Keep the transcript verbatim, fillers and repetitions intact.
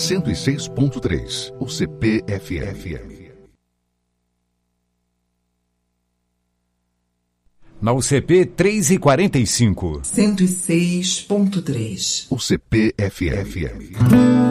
cento e seis ponto três, o C P F M. Na U C P três e quarenta e cinco. cento e seis ponto três. O C P F M.